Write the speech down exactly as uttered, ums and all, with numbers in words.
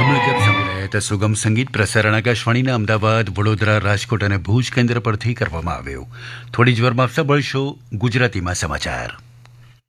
હમણાં જ આપ સાંભળી રહ્યા હતા સુગમ સંગીત પ્રસારણ આકાશવાણીના અમદાવાદ, વડોદરા, રાજકોટ અને ભુજ કેન્દ્ર પરથી કરવામાં આવ્યું. થોડી જ વારમાં આપ સાંભળશો ગુજરાતીમાં સમાચાર.